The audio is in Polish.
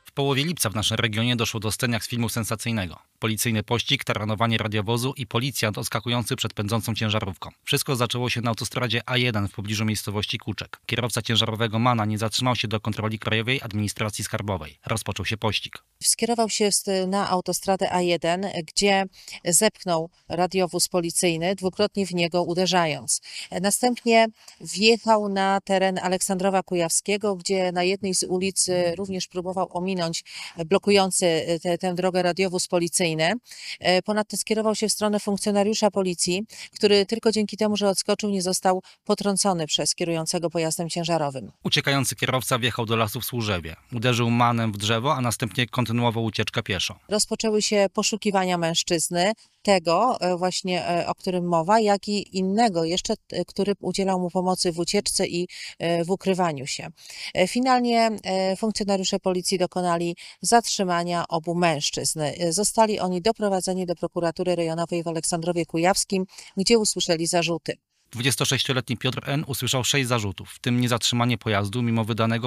W połowie lipca w naszym regionie doszło do scen jak z filmu sensacyjnego. Policyjny pościg, taranowanie radiowozu i policjant odskakujący przed pędzącą ciężarówką. Wszystko zaczęło się na autostradzie A1 w pobliżu miejscowości Kuczek. Kierowca ciężarowego MANa nie zatrzymał się do kontroli Krajowej Administracji Skarbowej. Rozpoczął się pościg. Skierował się na autostradę A1, gdzie zepchnął radiowóz policyjny, dwukrotnie w niego uderzając. Następnie wjechał na teren Aleksandrowa Kujawskiego, gdzie na jednej z ulic również próbował ominąć blokujący tę drogę radiowóz policyjny. Ponadto skierował się w stronę funkcjonariusza policji, który tylko dzięki temu, że odskoczył, nie został potrącony przez kierującego pojazdem ciężarowym. Uciekający kierowca wjechał do lasu w Służewie. Uderzył MANem w drzewo, a następnie kontynuował ucieczkę pieszo. Rozpoczęły się poszukiwania mężczyzny, tego właśnie, o którym mowa, jak i innego jeszcze, który udzielał mu pomocy w ucieczce i w ukrywaniu się. Finalnie funkcjonariusze policji dokonali zatrzymania obu mężczyzn. Zostali oni doprowadzeni do prokuratury rejonowej w Aleksandrowie Kujawskim, gdzie usłyszeli zarzuty. 26-letni Piotr N. usłyszał 6 zarzutów, w tym niezatrzymanie pojazdu mimo wydanego